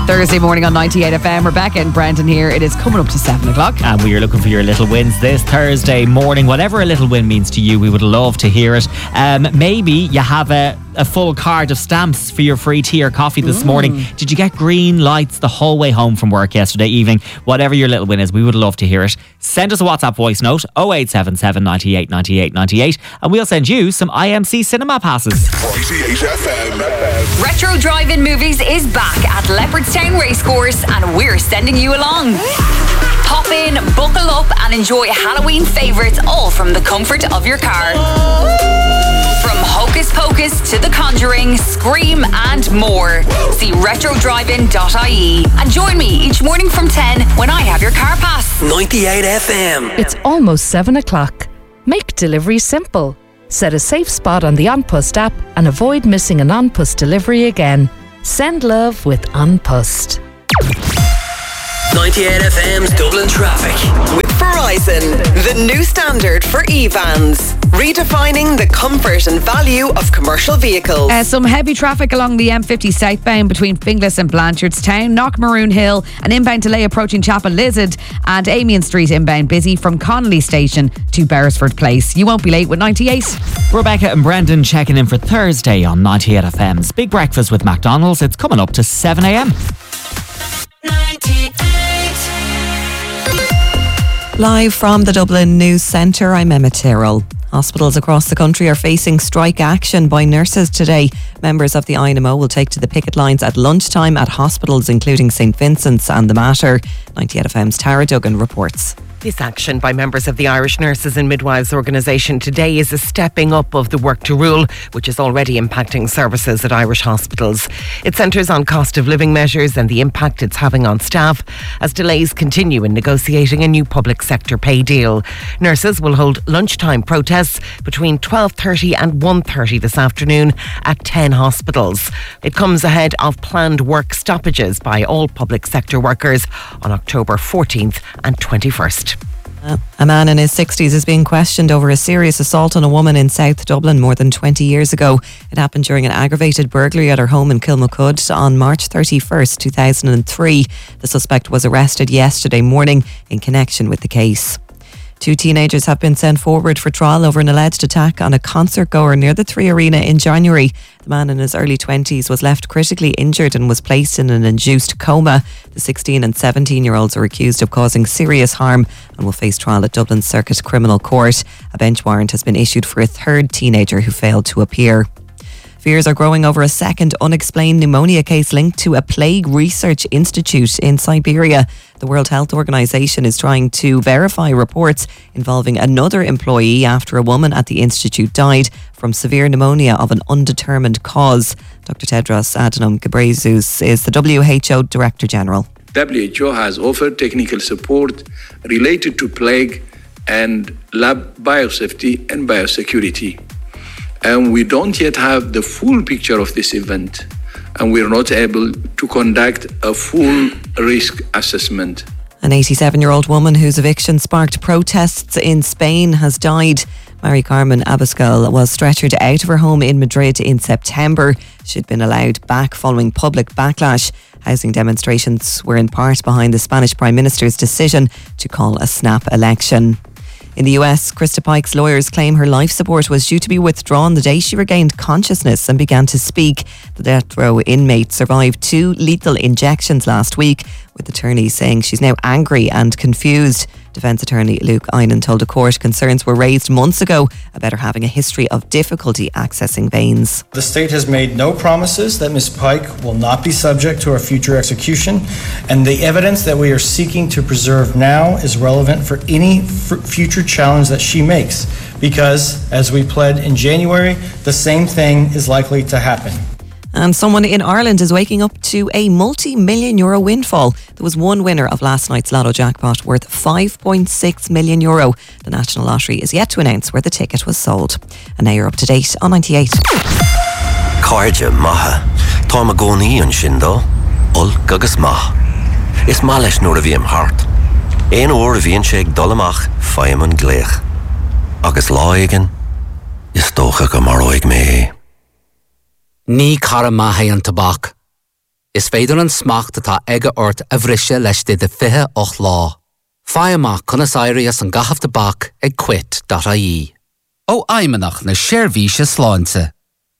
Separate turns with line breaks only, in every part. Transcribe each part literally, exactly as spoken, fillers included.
Thursday morning on ninety-eight F M. Rebecca and Brendan here. It is coming up to seven o'clock.
And we are looking for your little wins this Thursday morning. Whatever a little win means to you, we would love to hear it. Um, maybe you have a, a full card of stamps for your free tea or coffee this mm. morning. Did you get green lights the whole way home from work yesterday evening? Whatever your little win is, we would love to hear it. Send us a WhatsApp voice note oh eight seven seven, ninety-eight, ninety-eight, ninety-eight and we'll send you some I M C cinema passes.
ninety-eight F M.
Retro Drive-In Movies is back at Leopardstown Racecourse and we're sending you along. Pop in, buckle up and enjoy Halloween favourites all from the comfort of your car. From Hocus Pocus to The Conjuring, Scream and more. See retro drive in dot I E and join me each morning from ten when I have your car pass.
ninety-eight F M.
It's almost seven o'clock. Make delivery simple. Set a safe spot on the An Post app and avoid missing an An Post delivery again. Send love with An Post.
ninety-eight F M's Dublin Traffic.
With Verizon, the new standard for e-vans. Redefining the comfort and value of commercial vehicles.
Uh, some heavy traffic along the M fifty southbound between Finglas and Blanchardstown, Knockmaroon Hill, an inbound delay approaching Chapel Lizard, and Amiens Street inbound busy from Connolly Station to Beresford Place. You won't be late with ninety-eight.
Rebecca and Brendan checking in for Thursday on ninety-eight F M's Big Breakfast with McDonald's. It's coming up to seven a m.
Live from the Dublin News Centre, I'm Emma Tyrrell. Hospitals across the country are facing strike action by nurses today. Members of the I N M O will take to the picket lines at lunchtime at hospitals including St Vincent's and the Mater. ninety-eight F M's Tara Duggan reports.
This action by members of the Irish Nurses and Midwives organisation today is a stepping up of the work to rule, which is already impacting services at Irish hospitals. It centres on cost of living measures and the impact it's having on staff as delays continue in negotiating a new public sector pay deal. Nurses will hold lunchtime protests between twelve thirty and one thirty this afternoon at ten hospitals. It comes ahead of planned work stoppages by all public sector workers on October fourteenth and twenty-first.
A man in his sixties is being questioned over a serious assault on a woman in South Dublin more than twenty years ago. It happened during an aggravated burglary at her home in Kilmacud on March thirty-first, two thousand three. The suspect was arrested yesterday morning in connection with the case. Two teenagers have been sent forward for trial over an alleged attack on a concert goer near the Three Arena in January. The man in his early twenties was left critically injured and was placed in an induced coma. The sixteen and seventeen year olds are accused of causing serious harm and will face trial at Dublin Circuit Criminal Court. A bench warrant has been issued for a third teenager who failed to appear. Fears are growing over a second unexplained pneumonia case linked to a plague research institute in Siberia. The World Health Organization is trying to verify reports involving another employee after a woman at the institute died from severe pneumonia of an undetermined cause. Doctor Tedros Adhanom Ghebreyesus is the W H O Director General.
W H O has offered technical support related to plague and lab biosafety and biosecurity. And we don't yet have the full picture of this event, and we're not able to conduct a full risk assessment.
An eighty-seven year old woman whose eviction sparked protests in Spain has died. Mary Carmen Abascal was stretchered out of her home in Madrid in September. She'd been allowed back following public backlash. Housing demonstrations were in part behind the Spanish Prime Minister's decision to call a snap election. In the U S, Krista Pike's lawyers claim her life support was due to be withdrawn the day she regained consciousness and began to speak. The death row inmate survived two lethal injections last week, with attorneys saying she's now angry and confused. Defence attorney Luke Einan told a court concerns were raised months ago about her having a history of difficulty accessing veins.
The state has made no promises that Miz Pike will not be subject to a future execution, and the evidence that we are seeking to preserve now is relevant for any f- future challenge that she makes, because, as we pled in January, the same thing is likely to happen.
And someone in Ireland is waking up to a multi-million euro windfall. There was one winner of last night's Lotto jackpot worth five point six million euro. The National Lottery is yet to announce where the ticket was sold. And now you're up to date on ninety-eight.
Carja maha, Tama goni an shindo, ul gagas maha. Is malish nor a viam hart. Ein or a vian shake dolamach, fiaman glech. Agus laigan, is tocha gamaroig me.
Ní cara maithe an tabhac. Is féidir an smacht atá ige ort a bhrisise leis de fiche och lá. Fáim amach conas éirí as an gahafta bach ag quit dot I E. Ó aimenach na séirvíse sláinte.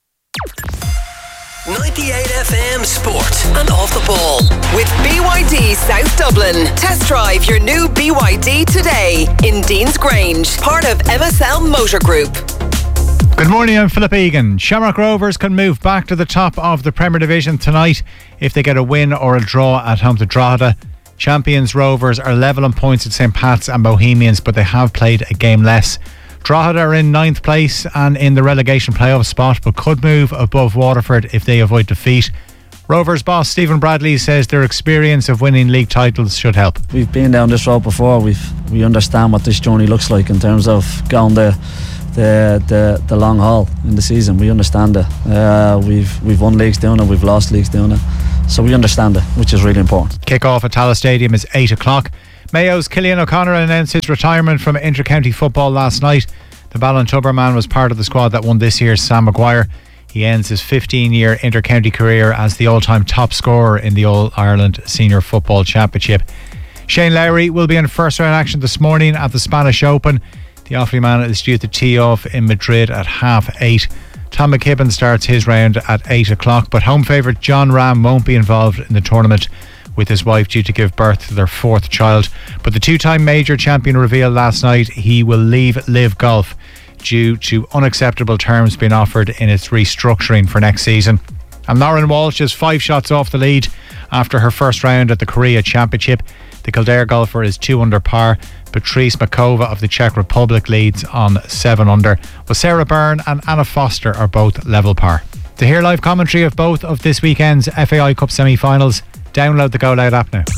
ninety-eight F M Sport and Off the Ball with B Y D South Dublin. Test drive your new B Y D today in Dean's Grange, part of M S L Motor Group.
Good morning, I'm Philip Egan. Shamrock Rovers can move back to the top of the Premier Division tonight if they get a win or a draw at home to Drogheda. Champions Rovers are level on points at St Pat's and Bohemians, but they have played a game less. Drogheda are in ninth place and in the relegation playoff spot, but could move above Waterford if they avoid defeat. Rovers boss Stephen Bradley says their experience of winning league titles should help.
We've been down this road before. We've we understand what this journey looks like in terms of going the the the, the long haul in the season. We understand it. Uh, we've we've won leagues doing it. We've lost leagues doing it. So we understand it, which is really important.
Kick-off at Tallaght Stadium is eight o'clock. Mayo's Cillian O'Connor announced his retirement from inter-county football last night. The Ballintubber man was part of the squad that won this year's Sam Maguire. He ends his fifteen-year inter-county career as the all-time top scorer in the All-Ireland Senior Football Championship. Shane Lowry will be in first-round action this morning at the Spanish Open. The Offaly man is due to tee off in Madrid at half eight. Tom McKibben starts his round at eight o'clock, but home favourite John Ram won't be involved in the tournament, with his wife due to give birth to their fourth child. But the two-time major champion revealed last night he will leave Live Golf due to unacceptable terms being offered in its restructuring for next season. And Lauren Walsh is five shots off the lead after her first round at the Korea Championship. The Kildare golfer is two under par. Patrice Makova of the Czech Republic leads on seven under, while Sarah Byrne and Anna Foster are both level par. To hear live commentary of both of this weekend's F A I Cup semi-finals, download the Go Loud app now.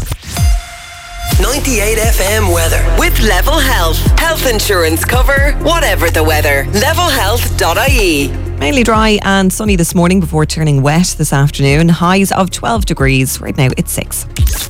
ninety-eight F M weather with Level Health. Health insurance cover, whatever the weather. level health dot I E.
Mainly dry and sunny this morning before turning wet this afternoon. Highs of twelve degrees. Right now it's six.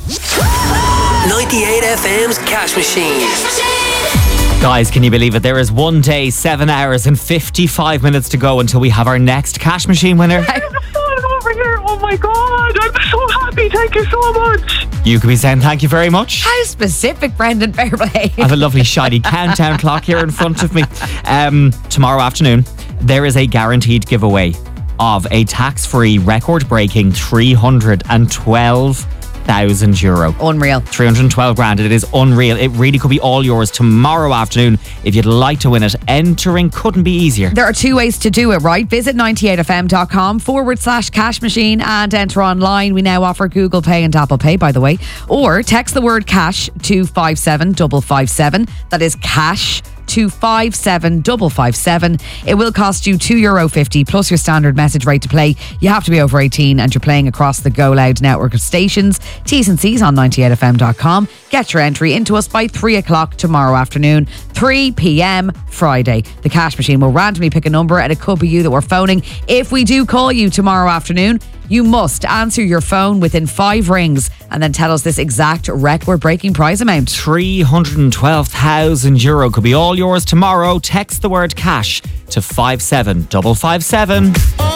ninety-eight F M's Cash Machine.
Guys, can you believe it? There is one day, seven hours and fifty-five minutes to go until we have our next Cash Machine winner.
Over here. Oh my God, I'm so happy. Thank you so much.
You could be saying thank you very much.
How specific, Brendan. Fair play.
I have a lovely shiny countdown clock here in front of me. Um, tomorrow afternoon, there is a guaranteed giveaway of a tax-free, record-breaking three hundred twelve thousand euro.
Unreal.
three hundred twelve grand. It is unreal. It really could be all yours tomorrow afternoon if you'd like to win it. Entering couldn't be easier.
There are two ways to do it, right? Visit ninety-eight F M dot com forward slash cash machine and enter online. We now offer Google Pay and Apple Pay, by the way. Or text the word cash to five seven five five seven. That is cash to five seven five five seven. It will cost you two euro fifty plus your standard message rate to play. You have to be over eighteen and you're playing across the Go Loud network of stations. T's and C's on ninety-eight F M dot com. Get your entry into us by three o'clock tomorrow afternoon, three p.m. Friday. The Cash Machine will randomly pick a number and it could be you that we're phoning. If we do call you tomorrow afternoon, you must answer your phone within five rings and then tell us this exact record-breaking prize amount.
three hundred twelve thousand euro could be all yours tomorrow. Text the word cash to five seven five five seven.